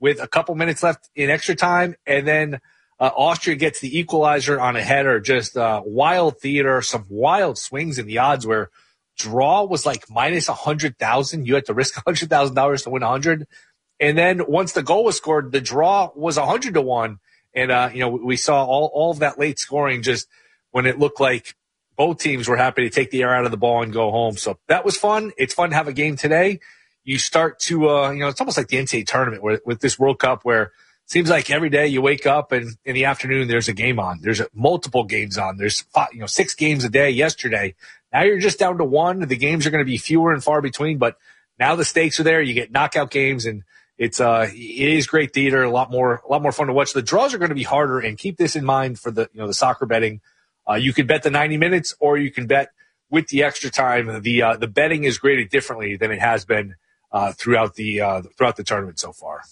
with a couple minutes left in extra time, and then Austria gets the equalizer on a header. Just wild theater, some wild swings in the odds where draw was like minus 100,000. You had to risk $100,000 to win 100. And then once the goal was scored, the draw was 100 to 1. And, we saw all of that late scoring just when it looked like both teams were happy to take the air out of the ball and go home. So that was fun. It's fun to have a game today. You start to, it's almost like the NCAA tournament with this World Cup where it seems like every day you wake up and in the afternoon there's a game on. There's multiple games on. There's 6 games a day yesterday. Now you're just down to 1. The games are going to be fewer and far between, but now the stakes are there. You get knockout games, and it is great theater. A lot more fun to watch. The draws are going to be harder, and keep this in mind for the soccer betting. You can bet the 90 minutes, or you can bet with the extra time. The betting is graded differently than it has been throughout the tournament so far.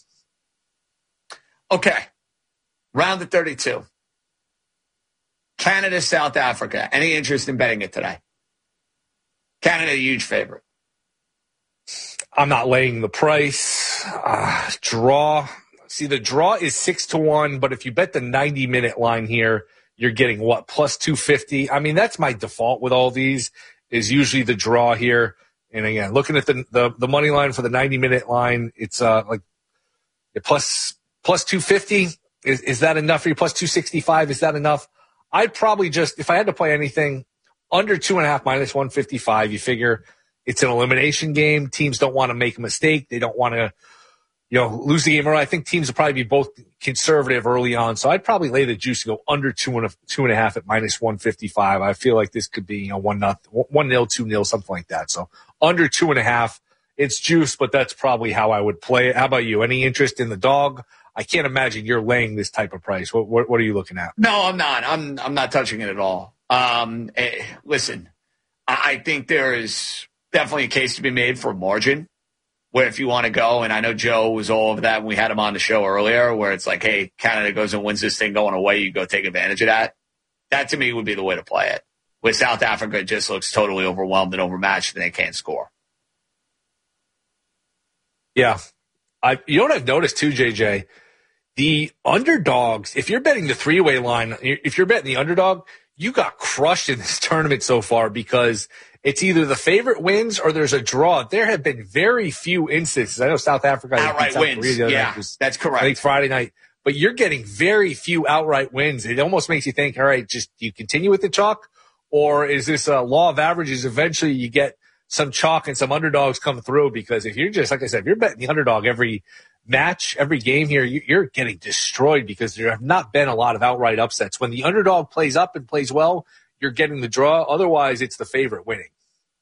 Okay, round of 32. Canada, South Africa. Any interest in betting it today? Canada, a huge favorite. I'm not laying the price. Draw. See, the draw is 6 to 1, but if you bet the 90-minute line here, you're getting what, plus 250? I mean, that's my default with all these, is usually the draw here. And again, looking at the money line for the 90-minute line, it's like plus 250. Is that enough for you? Plus 265, is that enough? I'd probably just, if I had to play anything, under 2.5 minus 155, you figure it's an elimination game. Teams don't want to make a mistake. They don't want to, lose the game early. I think teams will probably be both conservative early on. So I'd probably lay the juice to go under 2.5 at minus 155. I feel like this could be 1-0, 2-0, something like that. So under 2.5, it's juice, but that's probably how I would play it. How about you? Any interest in the dog? I can't imagine you're laying this type of price. What are you looking at? No, I'm not. I'm not touching it at all. Listen, I think there is definitely a case to be made for a margin where if you want to go, and I know Joe was all over that when we had him on the show earlier, where it's like, hey, Canada goes and wins this thing going away, you go take advantage of that. That to me would be the way to play it. With South Africa, it just looks totally overwhelmed and overmatched and they can't score. Yeah. You know what I've noticed too, JJ? The underdogs, if you're betting the 3-way line, if you're betting the underdog, you got crushed in this tournament so far because it's either the favorite wins or there's a draw. There have been very few instances. I know South Africa outright wins. Yeah, that's correct. I think Friday night. But you're getting very few outright wins. It almost makes you think, all right, just do you continue with the chalk? Or is this a law of averages? Eventually you get some chalk and some underdogs come through, because if you're just, like I said, if you're betting the underdog every match, every game here, you're getting destroyed because there have not been a lot of outright upsets. When the underdog plays up and plays well, you're getting the draw. Otherwise, it's the favorite winning.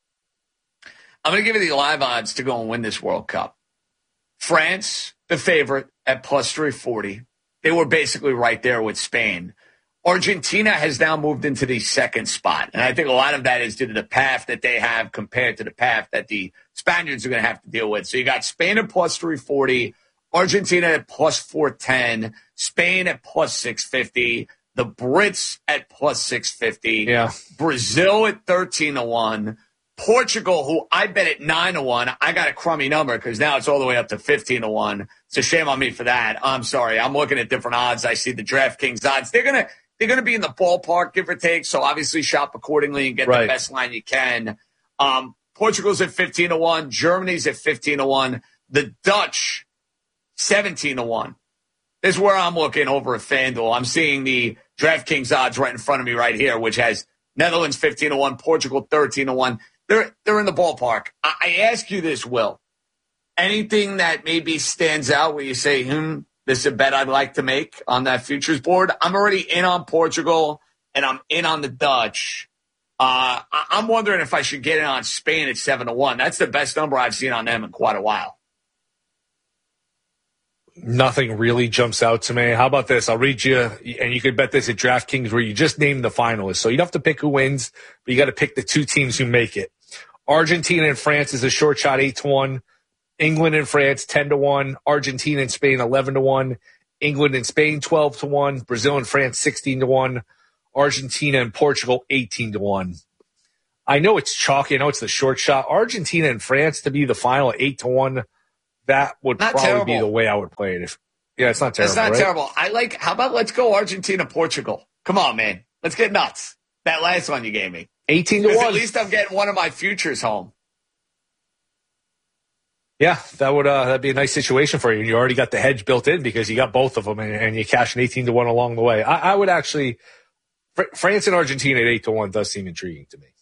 I'm going to give you the live odds to go and win this World Cup. France, the favorite, at plus 340. They were basically right there with Spain. Argentina has now moved into the second spot. And I think a lot of that is due to the path that they have compared to the path that the Spaniards are going to have to deal with. So you got Spain at plus 340, Argentina at plus 410, Spain at plus 650, the Brits at plus 650, Brazil at 13-1, Portugal, who I bet at 9-1. I got a crummy number because now it's all the way up to 15-1. It's a shame on me for that. I'm sorry. I'm looking at different odds. I see the DraftKings odds. They're gonna be in the ballpark, give or take. So obviously shop accordingly and get the best line you can. Portugal's at 15-1. Germany's at 15-1. The Dutch, 17-1. This is where I'm looking over at FanDuel. I'm seeing the DraftKings odds right in front of me right here, which has Netherlands 15-1, Portugal 13-1. They're in the ballpark. I ask you this, Will. Anything that maybe stands out where you say, this is a bet I'd like to make on that futures board? I'm already in on Portugal, and I'm in on the Dutch. I'm wondering if I should get in on Spain at 7-1. That's the best number I've seen on them in quite a while. Nothing really jumps out to me. How about this? I'll read you, and you could bet this at DraftKings where you just name the finalists. So you don't have to pick who wins, but you got to pick the two teams who make it. Argentina and France is a short shot, 8-1. England and France, 10-1. Argentina and Spain, 11-1. England and Spain, 12-1. Brazil and France, 16-1. Argentina and Portugal, 18-1. I know it's chalky. I know it's the short shot. Argentina and France to be the final at 8-1. that would Not probably terrible. be the way I would play it. It's not terrible. It's not right? terrible. How about let's go Argentina, Portugal? Come on, man. Let's get nuts. That last one you gave me. 18-1. At least I'm getting one of my futures home. Yeah, that'd be a nice situation for you. And you already got the hedge built in because you got both of them, and you cash an 18-1 along the way. I would actually, France and Argentina at 8-1 does seem intriguing to me.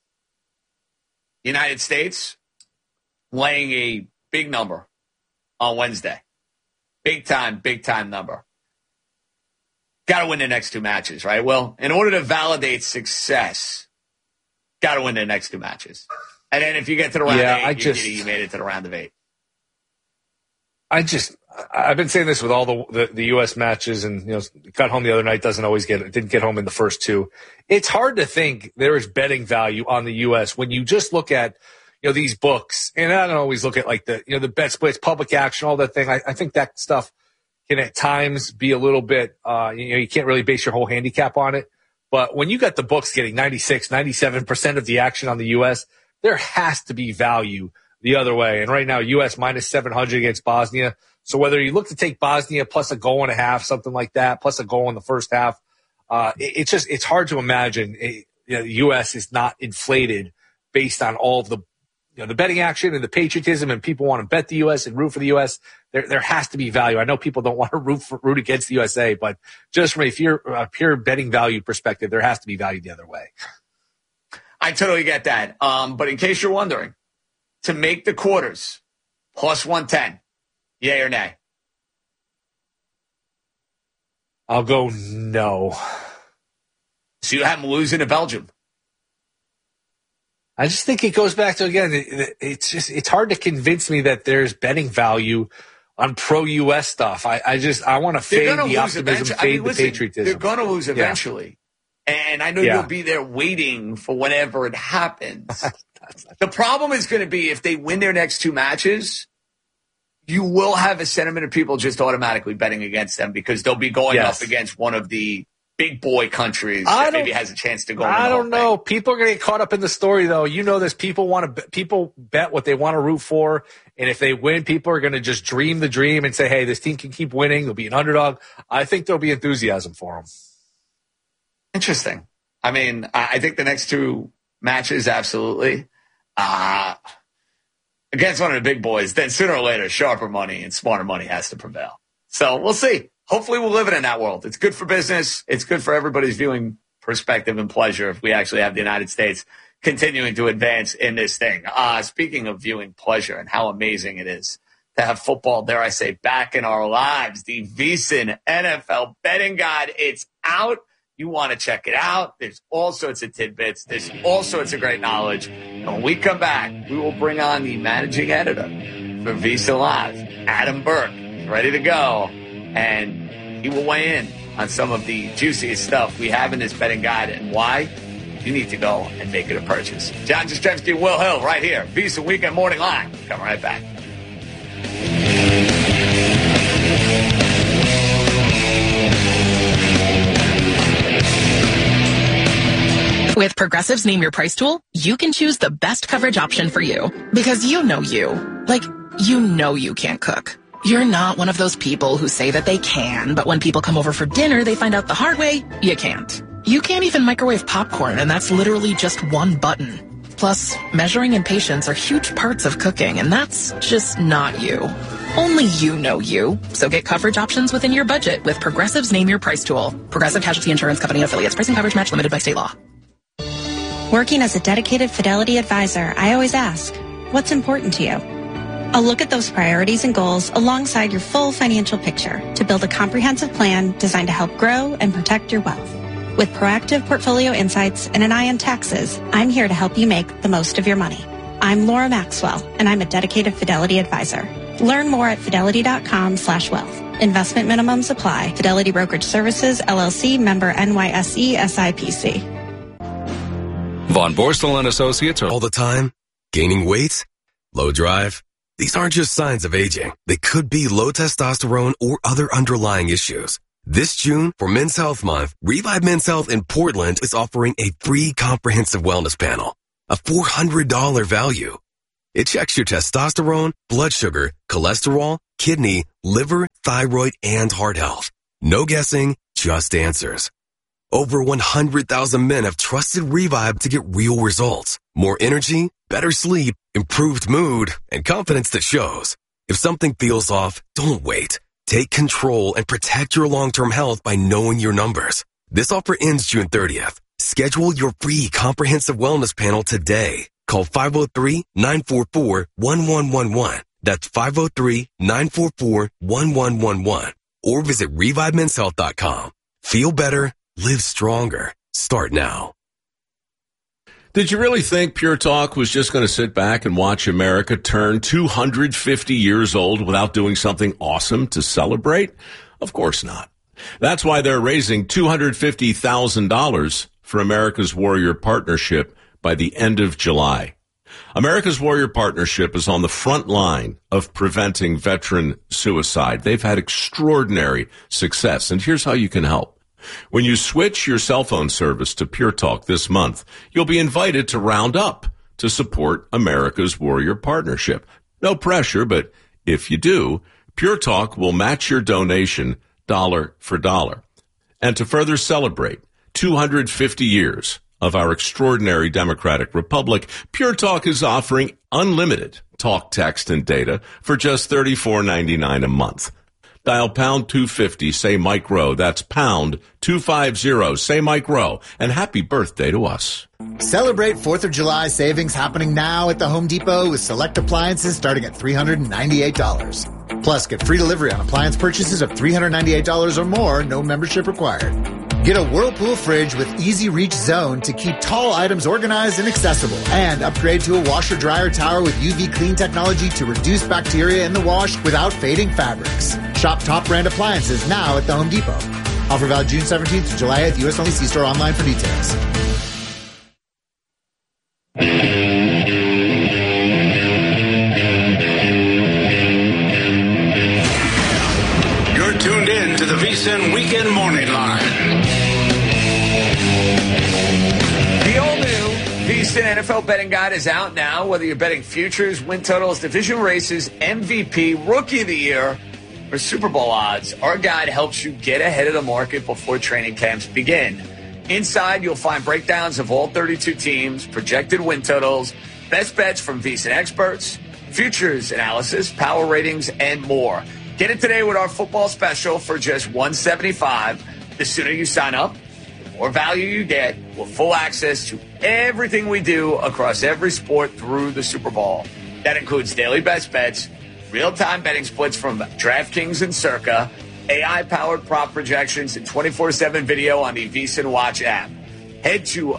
United States laying a big number on Wednesday. Big time number. Got to win the next two matches, right? Well, in order to validate success, got to win the next two matches. And then if you get to the round of 8, you made it to the round of 8. I've been saying this with all the U.S. matches, and got home the other night, didn't get home in the first two. It's hard to think there is betting value on the U.S. when you just look at these books, and I don't always look at like the bet splits, public action, all that thing. I think that stuff can at times be a little bit, you can't really base your whole handicap on it. But when you got the books getting 96, 97% of the action on the U.S., there has to be value the other way. And right now, U.S. minus 700 against Bosnia. So whether you look to take Bosnia plus a goal and a half, something like that, plus a goal in the first half, it's hard to imagine the U.S. is not inflated based on all of the the betting action and the patriotism, and people want to bet the U.S. and root for the U.S. There has to be value. I know people don't want to root against the USA, but just from a pure betting value perspective, there has to be value the other way. I totally get that. But in case you're wondering, to make the quarters, plus 110, yay or nay? I'll go no. So you have them losing to Belgium. I just think it goes back to, again, it's hard to convince me that there's betting value on pro-U.S. stuff. I want to fade the optimism, fade the patriotism. They're going to lose eventually. Yeah. And I know you'll be there waiting for whenever it happens. The problem is going to be if they win their next two matches, you will have a sentiment of people just automatically betting against them because they'll be going up against one of the big boy countries that maybe has a chance to go. I don't know. People are going to get caught up in the story, though. You know this. People bet what they want to root for, and if they win, people are going to just dream the dream and say, "Hey, this team can keep winning. They'll be an underdog." I think there'll be enthusiasm for them. Interesting. I mean, I think the next two matches, absolutely. Against one of the big boys, then sooner or later, sharper money and smarter money has to prevail. So we'll see. Hopefully we'll live in that world. It's good for business. It's good for everybody's viewing perspective and pleasure if we actually have the United States continuing to advance in this thing. Speaking of viewing pleasure and how amazing it is to have football, dare I say, back in our lives, the VSiN NFL Betting Guide, it's out. You want to check it out. There's all sorts of tidbits. There's all sorts of great knowledge. And when we come back, we will bring on the managing editor for VSiN Live, Adam Burke. He's ready to go. And he will weigh in on some of the juiciest stuff we have in this betting guide and why you need to go and make it a purchase. John Jastrzemski, Will Hill, right here. VSiN Weekend Morning Line. Come right back. With Progressive's Name Your Price tool, you can choose the best coverage option for you. Because you know you. Like, you know you can't cook. You're not one of those people who say that they can, but when people come over for dinner, they find out the hard way, you can't. You can't even microwave popcorn, and that's literally just one button. Plus, measuring and patience are huge parts of cooking, and that's just not you. Only you know you. So get coverage options within your budget with Progressive's Name Your Price tool. Progressive Casualty Insurance Company affiliates. Pricing coverage match limited by state law. Working as a dedicated Fidelity advisor, I always ask, what's important to you? I'll look at those priorities and goals alongside your full financial picture to build a comprehensive plan designed to help grow and protect your wealth. With proactive portfolio insights and an eye on taxes, I'm here to help you make the most of your money. I'm Laura Maxwell, and I'm a dedicated Fidelity advisor. Learn more at fidelity.com/wealth. Investment minimums apply. Fidelity Brokerage Services, LLC, member NYSE, SIPC. Von Borstel and Associates are all the time. Gaining weight, low drive. These aren't just signs of aging. They could be low testosterone or other underlying issues. This June, for Men's Health Month, Revive Men's Health in Portland is offering a free comprehensive wellness panel, a $400 value. It checks your testosterone, blood sugar, cholesterol, kidney, liver, thyroid, and heart health. No guessing, just answers. Over 100,000 men have trusted Revive to get real results. More energy, better sleep, improved mood, and confidence that shows. If something feels off, don't wait. Take control and protect your long-term health by knowing your numbers. This offer ends June 30th. Schedule your free comprehensive wellness panel today. Call 503-944-1111. That's 503-944-1111. Or visit ReviveMen'sHealth.com. Feel better, live stronger. Start now. Did you really think Pure Talk was just going to sit back and watch America turn 250 years old without doing something awesome to celebrate? Of course not. That's why they're raising $250,000 for America's Warrior Partnership by the end of July. America's Warrior Partnership is on the front line of preventing veteran suicide. They've had extraordinary success, and here's how you can help. When you switch your cell phone service to Pure Talk this month, you'll be invited to round up to support America's Warrior Partnership. No pressure, but if you do, Pure Talk will match your donation dollar for dollar. And to further celebrate 250 years of our extraordinary democratic republic, Pure Talk is offering unlimited talk, text, and data for just $34.99 a month. Dial pound 250, say Mike Rowe. That's pound 250, say Mike Rowe. And happy birthday to us. Celebrate 4th of July savings happening now at the Home Depot with select appliances starting at $398. Plus, get free delivery on appliance purchases of $398 or more, no membership required. Get a Whirlpool fridge with Easy Reach Zone to keep tall items organized and accessible. And upgrade to a washer-dryer tower with UV clean technology to reduce bacteria in the wash without fading fabrics. Shop top brand appliances now at the Home Depot. Offer valid June 17th to July 8th. U.S. only. See store online for details. You're tuned in to the VSiN Weekend Morning Line. The all-new VSiN NFL betting guide is out now. Whether you're betting futures, win totals, division races, MVP, Rookie of the Year, or Super Bowl odds, our guide helps you get ahead of the market before training camps begin. Inside, you'll find breakdowns of all 32 teams, projected win totals, best bets from VSiN experts, futures analysis, power ratings, and more. Get it today with our football special for just $175. The sooner you sign up, the more value you get with full access to everything we do across every sport through the Super Bowl. That includes daily best bets, real-time betting splits from DraftKings and Circa, AI-powered prop projections, and 24/7 video on the VSiN Watch app. Head to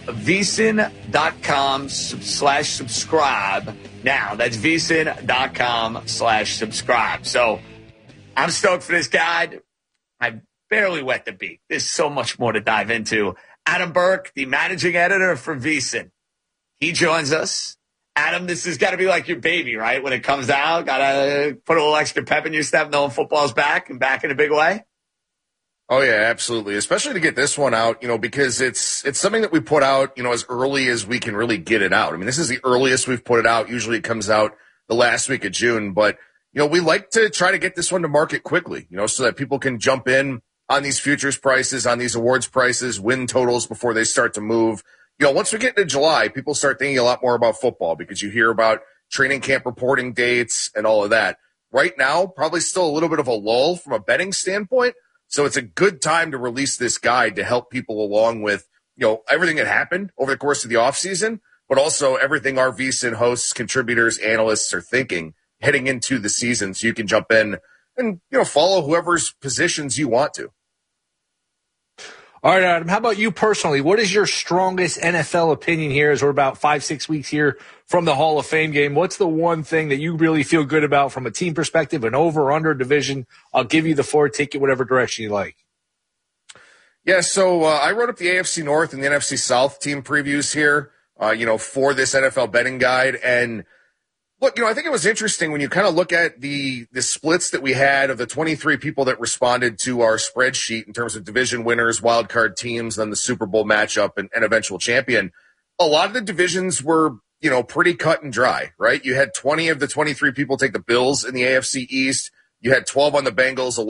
vsin.com/subscribe now. That's vsin.com/subscribe. So I'm stoked for this guide. I barely wet the beak. There's so much more to dive into. Adam Burke, the managing editor for VSiN. He joins us. Adam, this has got to be like your baby, right? When it comes out, got to put a little extra pep in your step knowing football's back and back in a big way. Oh, yeah, absolutely. Especially to get this one out, because it's something that we put out, as early as we can really get it out. I mean, this is the earliest we've put it out. Usually it comes out the last week of June. But, we like to try to get this one to market quickly, so that people can jump in on these futures prices, on these awards prices, win totals before they start to move. Once we get into July, people start thinking a lot more about football because you hear about training camp reporting dates and all of that. Right now, probably still a little bit of a lull from a betting standpoint. So it's a good time to release this guide to help people along with, everything that happened over the course of the offseason, but also everything our VSiN hosts, contributors, analysts are thinking heading into the season. So you can jump in and, follow whoever's positions you want to. All right, Adam, how about you personally? What is your strongest NFL opinion here as we're about 5-6 weeks here from the Hall of Fame game? What's the one thing that you really feel good about from a team perspective, an over or under division? I'll give you the floor. Take it whatever direction you like. Yeah, so I wrote up the AFC North and the NFC South team previews here, for this NFL betting guide. And look, I think it was interesting when you kind of look at the splits that we had of the 23 people that responded to our spreadsheet in terms of division winners, wild card teams, then the Super Bowl matchup and eventual champion. A lot of the divisions were pretty cut and dry, right? You had 20 of the 23 people take the Bills in the AFC East. You had 12 on the Bengals,